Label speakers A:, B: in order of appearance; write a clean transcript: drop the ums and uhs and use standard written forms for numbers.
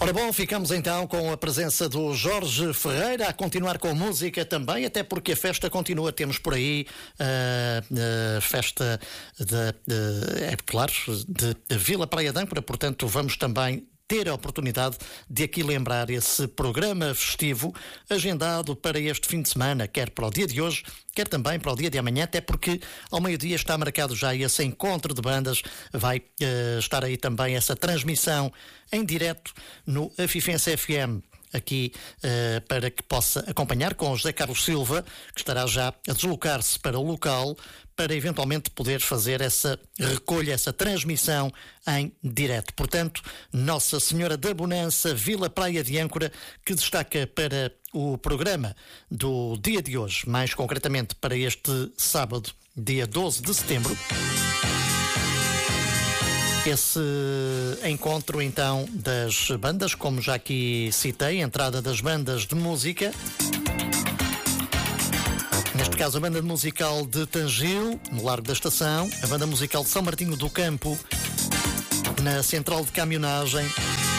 A: Ora bom, ficamos então com a presença do Jorge Ferreira a continuar com música também, até porque a festa continua. Temos por aí a festa de Vila Praia de Âncora, portanto vamos também ter a oportunidade de aqui lembrar esse programa festivo agendado para este fim de semana, quer para o dia de hoje, quer também para o dia de amanhã, até porque ao meio-dia está marcado já esse encontro de bandas. Vai estar aí também essa transmissão em direto no Afifense FM, aqui para que possa acompanhar com o José Carlos Silva, que estará já a deslocar-se para o local, para eventualmente poder fazer essa recolha, essa transmissão em direto. Portanto, Nossa Senhora da Bonança, Vila Praia de Âncora, que destaca para o programa do dia de hoje, mais concretamente para este sábado, dia 12 de setembro, esse encontro então das bandas, como já aqui citei, entrada das bandas de música. Neste caso, a banda musical de Tangil, no Largo da Estação, a banda musical de São Martinho do Campo, na Central de Caminhonagem,